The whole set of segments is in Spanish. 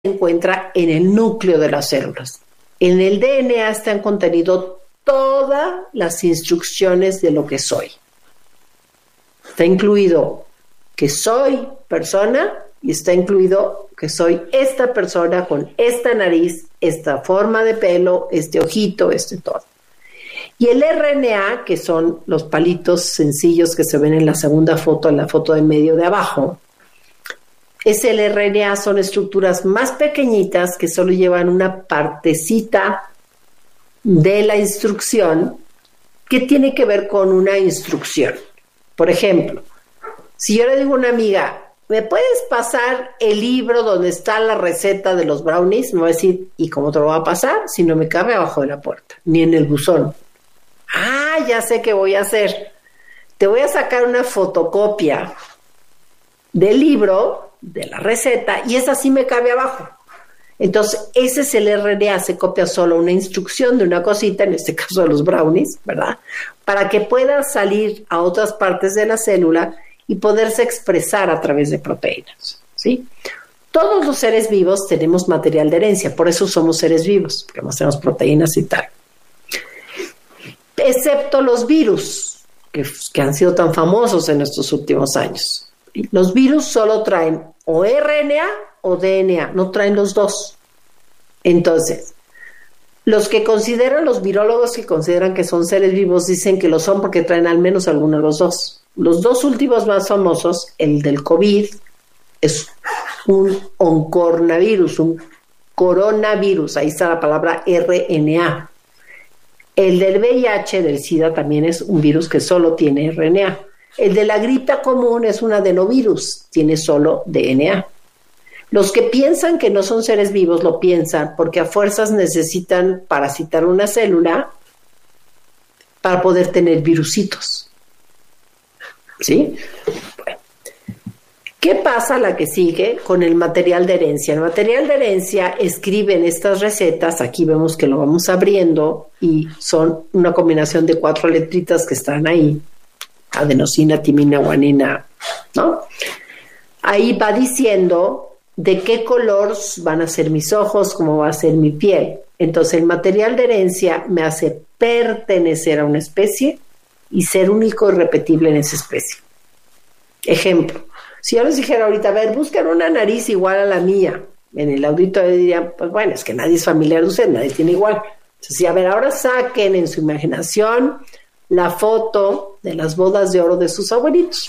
encuentra en el núcleo de las células. En el DNA están contenido todas las instrucciones de lo que soy. Está incluido que soy persona y está incluido que soy esta persona con esta nariz, esta forma de pelo, este ojito, este todo. Y el RNA, que son los palitos sencillos que se ven en la segunda foto, en la foto de medio de abajo, el RNA son estructuras más pequeñitas que solo llevan una partecita de la instrucción que tiene que ver con una instrucción. Por ejemplo, si yo le digo a una amiga, ¿me puedes pasar el libro donde está la receta de los brownies? Me va a decir, ¿y cómo te lo va a pasar si no me cabe abajo de la puerta, ni en el buzón? Ah, ya sé qué voy a hacer. Te voy a sacar una fotocopia del libro, de la receta, y esa sí me cabe abajo. Entonces, ese es el RNA, se copia solo una instrucción de una cosita, en este caso de los brownies, ¿verdad? Para que pueda salir a otras partes de la célula y poderse expresar a través de proteínas, ¿sí? Todos los seres vivos tenemos material de herencia, por eso somos seres vivos, porque no tenemos proteínas y tal. Excepto los virus, que han sido tan famosos en estos últimos años. Los virus solo traen o RNA o DNA, no traen los dos. Entonces, los virólogos que consideran que son seres vivos dicen que lo son porque traen al menos alguno de los dos. Los dos últimos más famosos, el del COVID, es un oncornavirus, un coronavirus, ahí está la palabra RNA. El del VIH, del SIDA, también es un virus que solo tiene RNA. El de la gripe común es un adenovirus, tiene solo DNA. Los que piensan que no son seres vivos lo piensan porque a fuerzas necesitan parasitar una célula para poder tener virusitos. ¿Sí? Bueno. ¿Qué pasa la que sigue con el material de herencia? El material de herencia escriben estas recetas, aquí vemos que lo vamos abriendo y son una combinación de 4 letritas que están ahí. Adenosina, timina, guanina, ¿no? Ahí va diciendo de qué color van a ser mis ojos, cómo va a ser mi piel. Entonces el material de herencia me hace pertenecer a una especie y ser único y repetible en esa especie. Ejemplo, si yo les dijera ahorita, a ver, busquen una nariz igual a la mía, en el auditorio dirían, pues bueno, es que nadie es familiar de usted, nadie tiene igual. Entonces, a ver, ahora saquen en su imaginación la foto de las bodas de oro de sus abuelitos.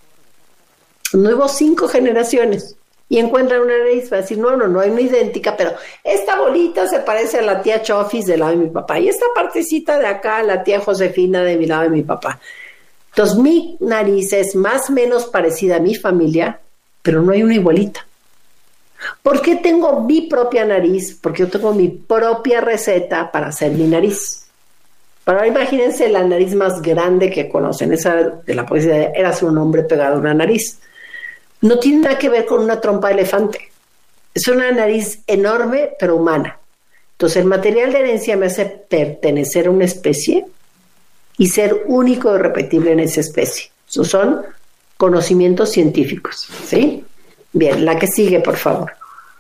No hubo 5 generaciones y encuentran una nariz, va a decir, no hay una idéntica, pero esta bolita se parece a la tía Chofis del lado de mi papá y esta partecita de acá, la tía Josefina de mi lado de mi papá. Entonces mi nariz es más o menos parecida a mi familia, pero no hay una igualita. ¿Por qué tengo mi propia nariz? Porque yo tengo mi propia receta para hacer mi nariz. Pero imagínense la nariz más grande que conocen, esa de la poesía, era un hombre pegado a una nariz. No tiene nada que ver con una trompa de elefante. Es una nariz enorme, pero humana. Entonces el material de herencia me hace pertenecer a una especie y ser único y repetible en esa especie. Esos son conocimientos científicos, ¿sí? Bien, la que sigue, por favor.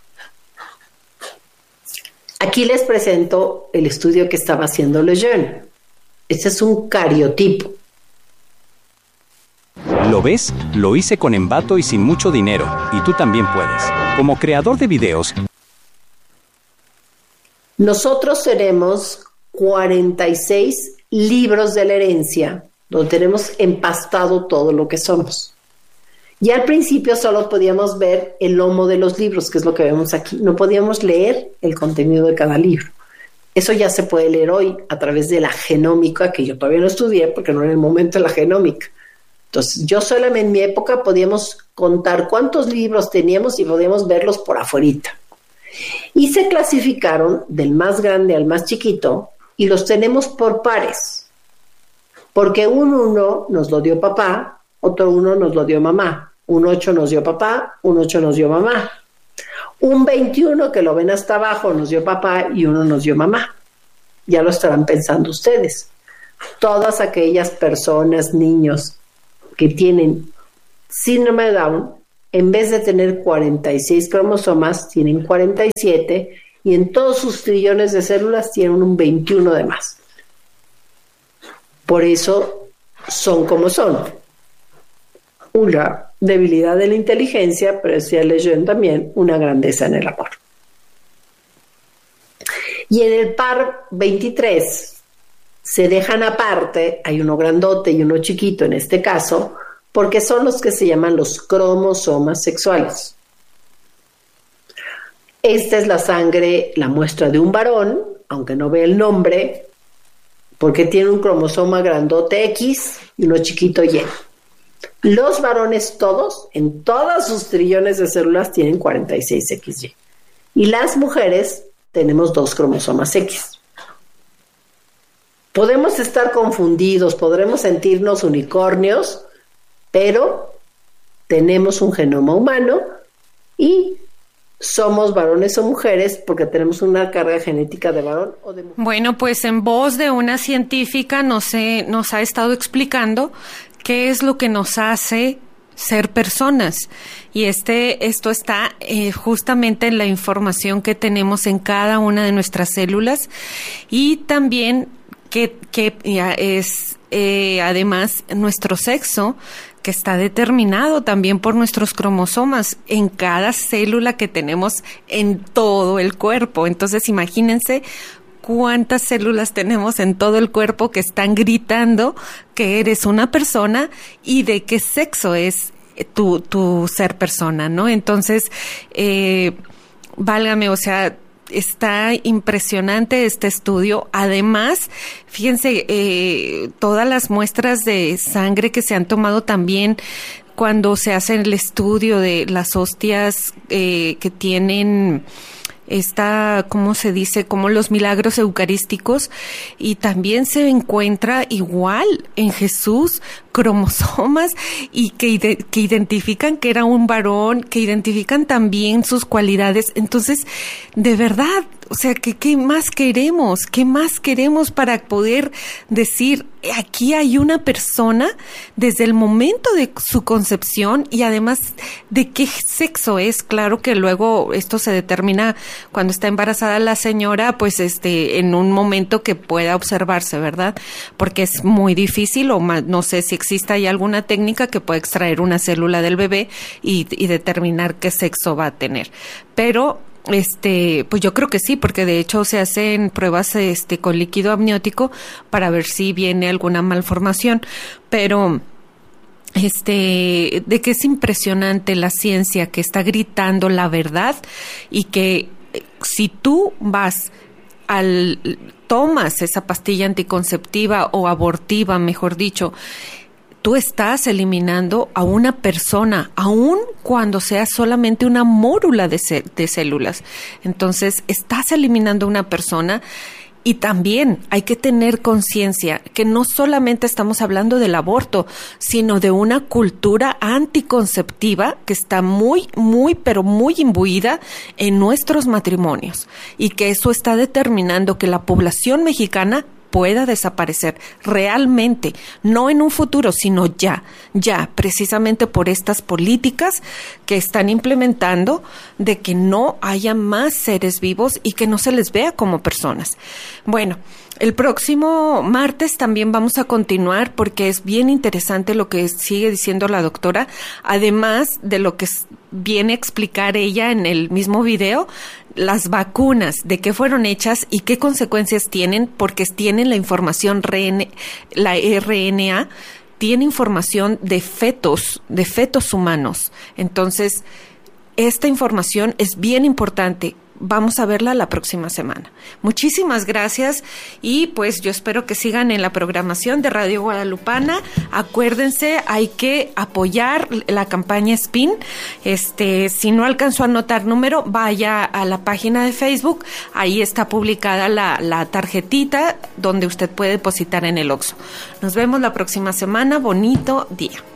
Aquí les presento el estudio que estaba haciendo Lejeune. Este es un cariotipo. ¿Lo ves? Lo hice con Envato y sin mucho dinero. Y tú también puedes. Como creador de videos. Nosotros tenemos 46 libros de la herencia, donde tenemos empastado todo lo que somos. Y al principio solo podíamos ver el lomo de los libros, que es lo que vemos aquí. No podíamos leer el contenido de cada libro. Eso ya se puede leer hoy a través de la genómica, que yo todavía no estudié porque no era el momento de la genómica. Entonces, yo solamente en mi época podíamos contar cuántos libros teníamos y podíamos verlos por afuerita. Y se clasificaron del más grande al más chiquito y los tenemos por pares. Porque un 1 nos lo dio papá, otro 1 nos lo dio mamá. Un 8 nos dio papá, un 8 nos dio mamá. Un 21 que lo ven hasta abajo nos dio papá y 1 nos dio mamá. Ya lo estarán pensando ustedes. Todas aquellas personas, niños que tienen síndrome de Down en vez de tener 46 cromosomas, tienen 47, y en todos sus trillones de células tienen un 21 de más. Por eso son como son. Una debilidad de la inteligencia, pero decía Lejeune también, una grandeza en el amor. Y en el par 23 se dejan aparte, hay uno grandote y uno chiquito en este caso, porque son los que se llaman los cromosomas sexuales. Esta es la sangre, la muestra de un varón, aunque no ve el nombre, porque tiene un cromosoma grandote X y uno chiquito Y. Los varones todos, en todas sus trillones de células, tienen 46XY. Y las mujeres tenemos 2 cromosomas X. Podemos estar confundidos, podremos sentirnos unicornios, pero tenemos un genoma humano y somos varones o mujeres porque tenemos una carga genética de varón o de mujer. Bueno, pues en voz de una científica nos ha estado explicando qué es lo que nos hace ser personas. Y esto está justamente en la información que tenemos en cada una de nuestras células, y también que es además nuestro sexo, que está determinado también por nuestros cromosomas en cada célula que tenemos en todo el cuerpo. Entonces, imagínense cuántas células tenemos en todo el cuerpo que están gritando que eres una persona y de qué sexo es tu ser persona, ¿no? Entonces, válgame, o sea, está impresionante este estudio. Además, fíjense, todas las muestras de sangre que se han tomado también cuando se hace el estudio de las hostias que tienen ¿cómo se dice? Como los milagros eucarísticos, y también se encuentra igual en Jesús cromosomas y que identifican que era un varón, que identifican también sus cualidades. Entonces, de verdad, o sea, ¿qué más queremos? ¿Qué más queremos para poder decir, aquí hay una persona desde el momento de su concepción y además de qué sexo es? Claro que luego esto se determina cuando está embarazada la señora, pues en un momento que pueda observarse, ¿verdad? Porque es muy difícil, o no sé si existe ahí alguna técnica que pueda extraer una célula del bebé y determinar qué sexo va a tener. Pero pues yo creo que sí, porque de hecho se hacen pruebas con líquido amniótico para ver si viene alguna malformación, pero de que es impresionante la ciencia que está gritando la verdad, y que si tú tomas esa pastilla anticonceptiva o abortiva, mejor dicho, tú estás eliminando a una persona, aun cuando sea solamente una mórula de células. Entonces, estás eliminando a una persona. Y también hay que tener conciencia que no solamente estamos hablando del aborto, sino de una cultura anticonceptiva que está muy, muy, pero muy imbuida en nuestros matrimonios, y que eso está determinando que la población mexicana pueda desaparecer realmente, no en un futuro, sino ya, precisamente por estas políticas que están implementando de que no haya más seres vivos y que no se les vea como personas. Bueno, el próximo martes también vamos a continuar, porque es bien interesante lo que sigue diciendo la doctora, además de lo que viene a explicar ella en el mismo video, las vacunas, de qué fueron hechas y qué consecuencias tienen, porque tienen la información, la RNA tiene información de fetos humanos. Entonces, esta información es bien importante. Vamos a verla la próxima semana. Muchísimas gracias, y pues yo espero que sigan en la programación de Radio Guadalupana. Acuérdense, hay que apoyar la campaña SPIN. Si no alcanzó a anotar número, vaya a la página de Facebook. Ahí está publicada la tarjetita donde usted puede depositar en el Oxxo. Nos vemos la próxima semana. Bonito día.